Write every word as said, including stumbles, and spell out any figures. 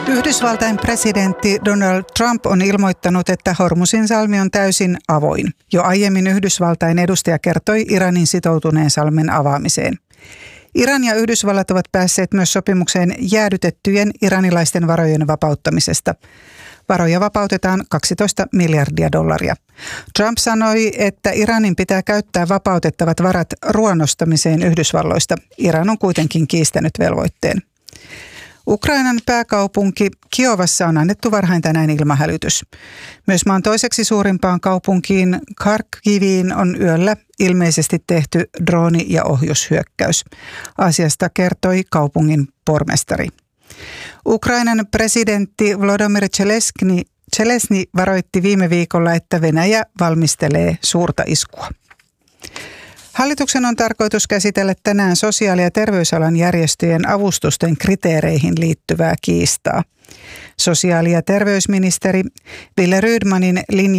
Yhdysvaltain presidentti Donald Trump on ilmoittanut, että Hormuzin salmi on täysin avoin. Jo aiemmin Yhdysvaltain edustaja kertoi Iranin sitoutuneen salmen avaamiseen. Iran ja Yhdysvallat ovat päässeet myös sopimukseen jäädytettyjen iranilaisten varojen vapauttamisesta. Varoja vapautetaan kaksitoista miljardia dollaria. Trump sanoi, että Iranin pitää käyttää vapautettavat varat ruoan ostamiseen Yhdysvalloista. Iran on kuitenkin kiistänyt velvoitteen. Ukrainan pääkaupunki Kiovassa on annettu varhain tänään ilmahälytys. Myös maan toiseksi suurimpaan kaupunkiin Kharkiviin on yöllä ilmeisesti tehty drooni- ja ohjushyökkäys. Asiasta kertoi kaupungin pormestari. Ukrainan presidentti Volodymyr Zelensky, Zelensky varoitti viime viikolla, että Venäjä valmistelee suurta iskua. Hallituksen on tarkoitus käsitellä tänään sosiaali- ja terveysalan järjestöjen avustusten kriteereihin liittyvää kiistaa. Sosiaali- ja terveysministeri Wille Rydmanin linja